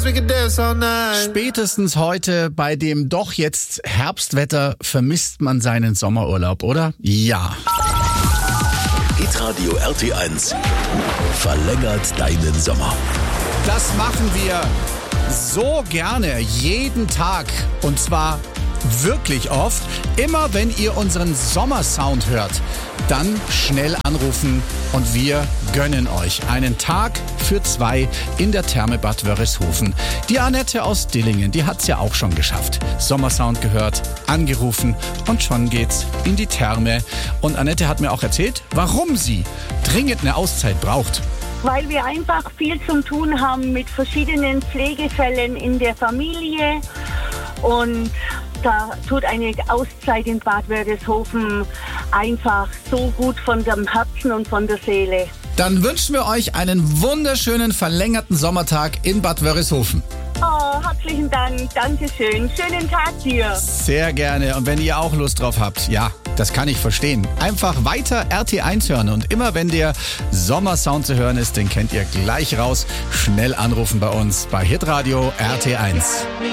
we can dance all night. Spätestens heute bei dem doch jetzt Herbstwetter vermisst man seinen Sommerurlaub, oder? Ja. Hitradio RT1 verlängert deinen Sommer. Das machen wir so gerne, jeden Tag. Und zwar wirklich oft. Immer wenn ihr unseren Sommersound hört, dann schnell anrufen und wir gönnen euch einen Tag für 2 in der Therme Bad Wörishofen. Die Annette aus Dillingen, die hat's ja auch schon geschafft. Sommersound gehört, angerufen und schon geht's in die Therme. Und Annette hat mir auch erzählt, warum sie dringend eine Auszeit braucht. Weil wir einfach viel zu tun haben mit verschiedenen Pflegefällen in der Familie und da tut eine Auszeit in Bad Wörishofen einfach so gut von dem Herzen und von der Seele. Dann wünschen wir euch einen wunderschönen verlängerten Sommertag in Bad Wörishofen. Oh, herzlichen Dank, Dankeschön. Schönen Tag dir. Sehr gerne. Und wenn ihr auch Lust drauf habt, ja, das kann ich verstehen. Einfach weiter RT1 hören und immer wenn der Sommersound zu hören ist, den kennt ihr gleich raus. Schnell anrufen bei uns bei Hitradio RT1.